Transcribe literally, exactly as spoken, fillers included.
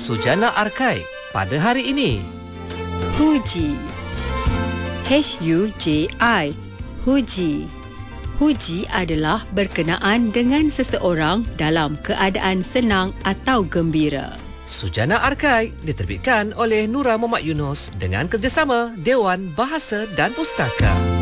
Sujana Arkai pada hari ini. Huji. H U J I. Huji. Huji adalah berkenaan dengan seseorang dalam keadaan senang atau gembira. Sujana Arkai diterbitkan oleh Nura Muhammad Yunus dengan kerjasama Dewan Bahasa dan Pustaka.